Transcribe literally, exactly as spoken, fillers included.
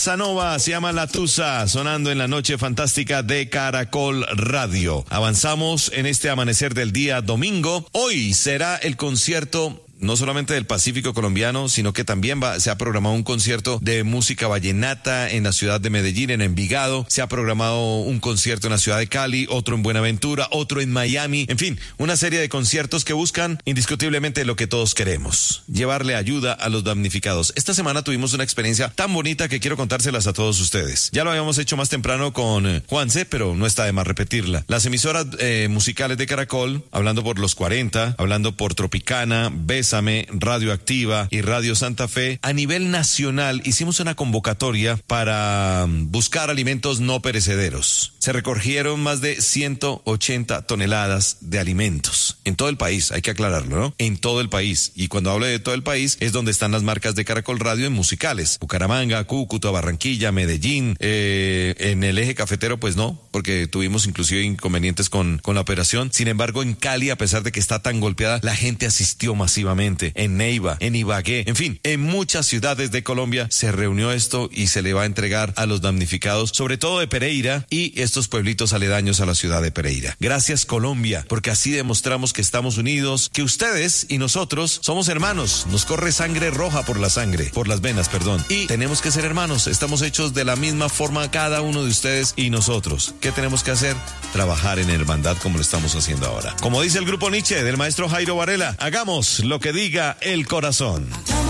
Sanova se llama La Tusa, sonando en la noche fantástica de Caracol Radio. Avanzamos en este amanecer del día domingo. Hoy será el concierto no solamente del Pacífico colombiano, sino que también va, se ha programado un concierto de música vallenata en la ciudad de Medellín, en Envigado. Se ha programado un concierto en la ciudad de Cali, otro en Buenaventura, otro en Miami. En fin, una serie de conciertos que buscan indiscutiblemente lo que todos queremos: llevarle ayuda a los damnificados. Esta semana tuvimos una experiencia tan bonita que quiero contárselas a todos ustedes. Ya lo habíamos hecho más temprano con eh, Juanse, pero no está de más repetirla. Las emisoras eh, musicales de Caracol, hablando por Los cuarenta, hablando por Tropicana, Besa, Radioactiva y Radio Santa Fe, a nivel nacional hicimos una convocatoria para buscar alimentos no perecederos. Se recogieron más de ciento ochenta toneladas de alimentos en todo el país, hay que aclararlo, ¿no? En todo el país. Y cuando hablo de todo el país es donde están las marcas de Caracol Radio en musicales: Bucaramanga, Cúcuta, Barranquilla, Medellín. Eh, en el eje cafetero pues no, porque tuvimos inclusive inconvenientes con, con la operación. Sin embargo, en Cali, a pesar de que está tan golpeada, la gente asistió masivamente. En Neiva, en Ibagué, en fin, en muchas ciudades de Colombia se reunió esto y se le va a entregar a los damnificados, sobre todo de Pereira y estos pueblitos aledaños a la ciudad de Pereira. Gracias, Colombia, porque así demostramos que estamos unidos, que ustedes y nosotros somos hermanos. Nos corre sangre roja por la sangre, por las venas, perdón. Y tenemos que ser hermanos. Estamos hechos de la misma forma cada uno de ustedes y nosotros. ¿Qué tenemos que hacer? Trabajar en hermandad como lo estamos haciendo ahora. Como dice el grupo Nietzsche del maestro Jairo Varela, hagamos lo que diga el corazón.